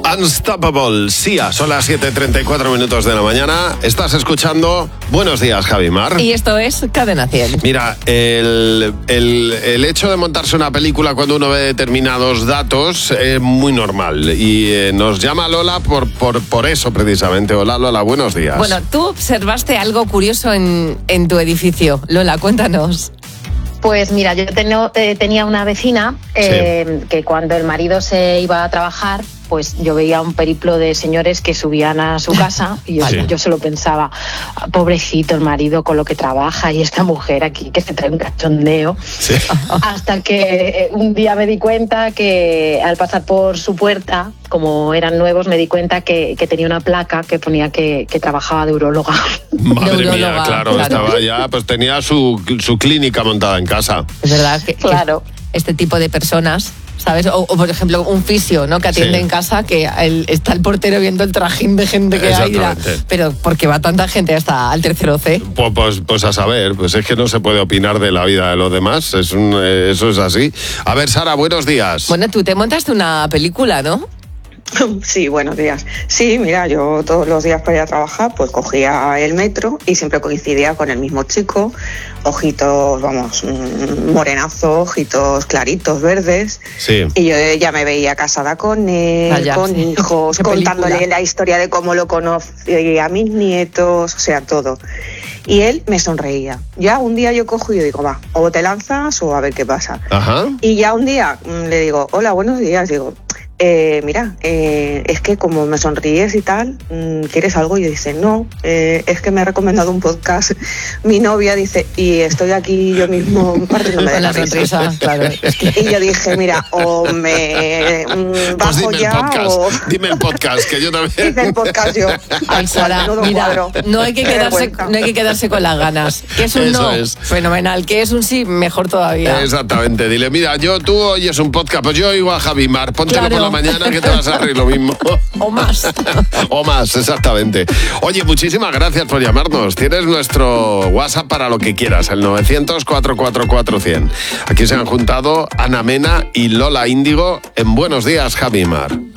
Unstoppable, Sia, son las 7:34 minutos de la mañana. Estás escuchando Buenos Días, Javi Mar. Y esto es Cadena 100. Mira, el hecho de montarse una película cuando uno ve determinados datos es muy normal. Y nos llama Lola por eso precisamente. Hola Lola, buenos días. Bueno, tú observaste algo curioso en tu edificio. Lola, cuéntanos. Pues mira, yo tenía una vecina que cuando el marido se iba a trabajar, pues yo veía un periplo de señores que subían a su casa y yo solo pensaba, pobrecito el marido con lo que trabaja y esta mujer aquí que se trae un cachondeo. Sí. Hasta que un día me di cuenta que al pasar por su puerta, como eran nuevos, me di cuenta que tenía una placa que ponía que trabajaba de uróloga. Madre mía, claro, estaba ya, pues tenía su clínica montada en casa. Es verdad que claro. Este tipo de personas, ¿sabes? O por ejemplo, un fisio, ¿no? Que atiende en casa, que está el portero viendo el trajín de gente que hay. Pero ¿por qué va tanta gente hasta al tercero C? Pues a saber, pues es que no se puede opinar de la vida de los demás, eso es así. A ver, Sara, buenos días. Bueno, tú te montaste una película, ¿no? Sí, buenos días. Sí, mira, yo todos los días para ir a trabajar pues cogía el metro y siempre coincidía con el mismo chico, ojitos, vamos, morenazo, ojitos claritos, verdes. Sí. Y yo ya me veía casada con él, con hijos, contándole la historia de cómo lo conocí a mis nietos, o sea, todo. Y él me sonreía. Ya un día yo cojo y digo, va, o te lanzas o a ver qué pasa. Ajá. Y ya un día le digo, hola, buenos días, digo... mira, es que como me sonríes y tal, ¿quieres algo? Y yo dice, no, es que me ha recomendado un podcast mi novia, dice, y estoy aquí yo mismo partiéndome de la sonrisa. Claro. Y yo dije, mira, o me bajo pues ya o... Dime el podcast, que yo también... Dice el podcast yo. Ay, Sara, mira, no hay que quedarse con las ganas. Que es un eso no, es fenomenal. Que es un sí, mejor todavía. Exactamente, dile, mira, tú oyes un podcast, pues yo oigo a Javi Mar, póntelo por la mañana que te vas a reír lo mismo. O más. O más, exactamente. Oye, muchísimas gracias por llamarnos. Tienes nuestro WhatsApp para lo que quieras, el 900-444-100. Aquí se han juntado Ana Mena y Lola Índigo en Buenos Días, Javi Mar.